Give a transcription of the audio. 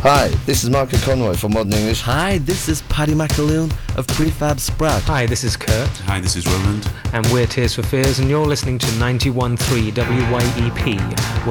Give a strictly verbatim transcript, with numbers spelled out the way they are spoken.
Hi, this is Michael Conroy from Modern English. Hi, this is Paddy McAloon of Prefab Sprout. Hi, this is Kurt. Hi, this is Roland. And we're Tears for Fears, and you're listening to ninety-one point three W Y E P.